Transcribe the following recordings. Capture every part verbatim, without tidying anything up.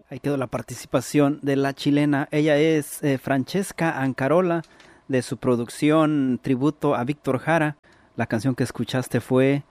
Ahí quedó la participación de la chilena. Ella es eh, Francesca Ancarola, de su producción Tributo a Víctor Jara. La canción que escuchaste fue,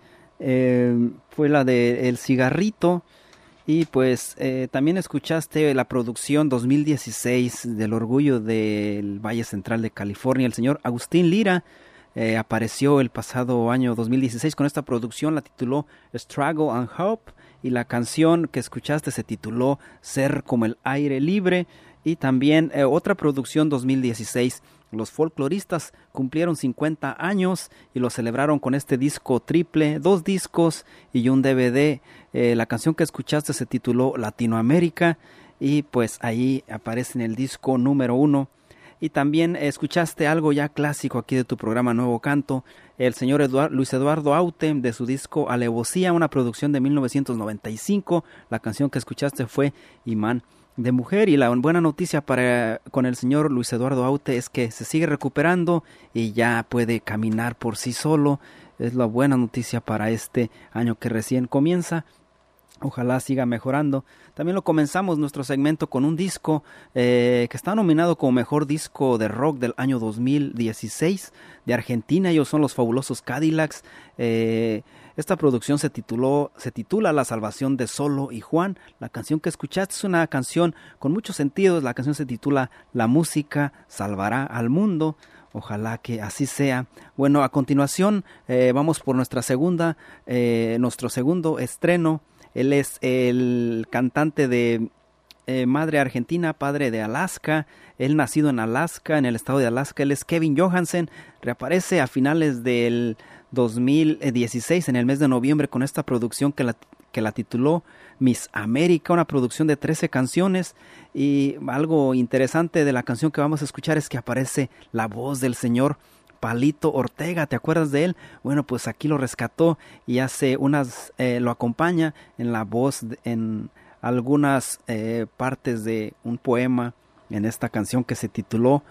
eh, fue la de El Cigarrito. Y pues eh, también escuchaste la producción dos mil dieciséis del Orgullo del Valle Central de California. El señor Agustín Lira eh, apareció el pasado año dos mil dieciséis con esta producción, la tituló Struggle and Hope. Y la canción que escuchaste se tituló Ser como el aire libre. Y también eh, otra producción dos mil dieciséis, los folcloristas cumplieron cincuenta años y lo celebraron con este disco triple, dos discos y un D V D. Eh, la canción que escuchaste se tituló Latinoamérica y pues ahí aparece en el disco número uno. Y también escuchaste algo ya clásico aquí de tu programa Nuevo Canto, el señor Eduard, Luis Eduardo Aute, de su disco Alevosía, una producción de mil novecientos noventa y cinco. La canción que escuchaste fue Imán de Mujer. Y la buena noticia para con el señor Luis Eduardo Aute es que se sigue recuperando y ya puede caminar por sí solo. Es la buena noticia para este año que recién comienza. Ojalá siga mejorando. También lo comenzamos nuestro segmento con un disco eh, que está nominado como mejor disco de rock del año dos mil dieciséis de Argentina. Ellos son los fabulosos Cadillacs. Eh, esta producción se tituló, se titula La Salvación de Solo y Juan. La canción que escuchaste es una canción con muchos sentidos. La canción se titula La música salvará al mundo. Ojalá que así sea. Bueno, a continuación eh, vamos por nuestra segunda, eh, nuestro segundo estreno. Él es el cantante de eh, madre argentina, padre de Alaska. Él nacido en Alaska, en el estado de Alaska. Él es Kevin Johansen. Reaparece a finales del dos mil dieciséis, en el mes de noviembre, con esta producción que la, que la tituló Miss América, una producción de trece canciones. Y algo interesante de la canción que vamos a escuchar es que aparece la voz del señor Palito Ortega. ¿Te acuerdas de él? Bueno, pues aquí lo rescató y hace unas, eh, lo acompaña en la voz, de, en algunas eh, partes de un poema en esta canción que se tituló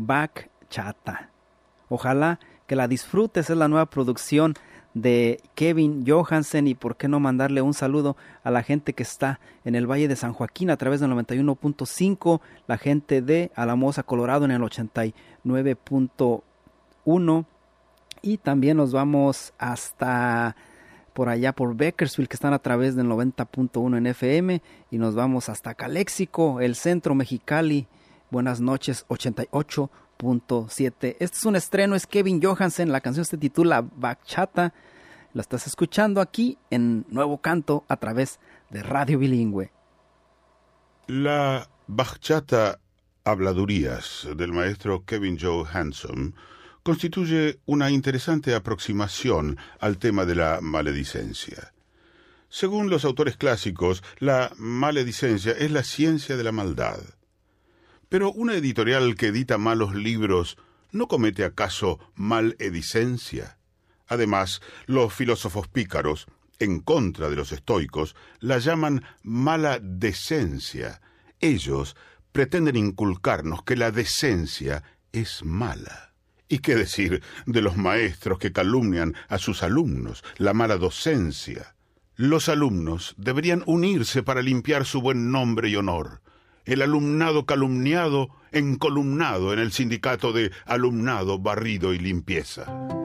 Bachata. Ojalá que la disfrutes, es la nueva producción de Kevin Johansen. Y por qué no mandarle un saludo a la gente que está en el Valle de San Joaquín a través del noventa y uno punto cinco, la gente de Alamosa, Colorado en el ochenta y nueve punto uno, y también nos vamos hasta por allá por Bakersfield, que están a través del noventa punto uno en F M, y nos vamos hasta Calexico, el centro Mexicali, buenas noches, ochenta y ocho punto siete. Este es un estreno, es Kevin Johansen, la canción se titula Bachata, la estás escuchando aquí en Nuevo Canto a través de Radio Bilingüe. La Bachata Habladurías del maestro Kevin Johansen constituye una interesante aproximación al tema de la maledicencia. Según los autores clásicos, la maledicencia es la ciencia de la maldad. Pero una editorial que edita malos libros, ¿no comete acaso maledicencia? Además, los filósofos pícaros, en contra de los estoicos, la llaman mala decencia. Ellos pretenden inculcarnos que la decencia es mala. ¿Y qué decir de los maestros que calumnian a sus alumnos, la mala docencia? Los alumnos deberían unirse para limpiar su buen nombre y honor. El alumnado calumniado, encolumnado en el sindicato de alumnado, barrido y limpieza.